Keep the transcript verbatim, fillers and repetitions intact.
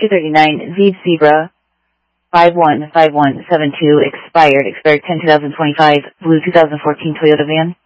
two thirty-nine, Z Zebra, five one five one seven two, expired, expired ten two thousand twenty-five, blue two thousand fourteen Toyota van.